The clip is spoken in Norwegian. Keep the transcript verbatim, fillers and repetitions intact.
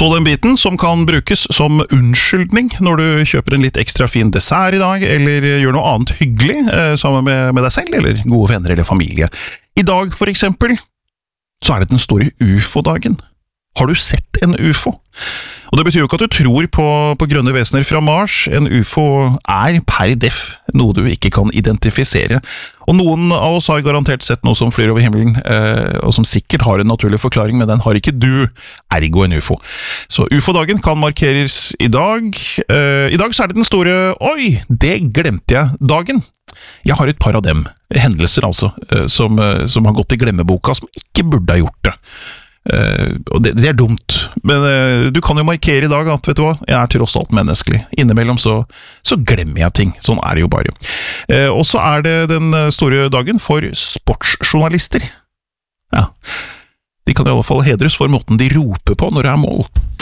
Så den biten som kan brukes som unnskyldning når du kjøper en litt ekstra fin dessert i dag, eller gjør noe annet hyggelig eh, sammen med, med deg selv, eller gode venner eller familie. I dag, for eksempel, så er det den store U F O-dagen. Har du sett en U F O? Og det betyr jo ikke at du tror på, på grønne vesener fra Mars. En U F O er per def noe du ikke kan identifisere. Og noen av oss har garantert sett noe som flyr over himmelen, eh, og som sikkert har en naturlig forklaring, men den har ikke du, ergo en U F O. Så U F O-dagen kan markeres i dag. Eh, I dag så er det den store, oi, det glemte jeg, dagen. Jeg har et par av dem, hendelser altså, eh, som, eh, som har gått i glemmeboka, som ikke burde ha gjort det. Uh, og det, det er dumt, men uh, du kan jo markere i dag at, vet du hva, jeg er tross alt menneskelig. Innimellom så, så glemmer jeg ting, sånn er det jo bare. Uh, og så er det den store dagen for sportsjournalister. Ja, de kan i alle fall hedres for måten de roper på når det er mål.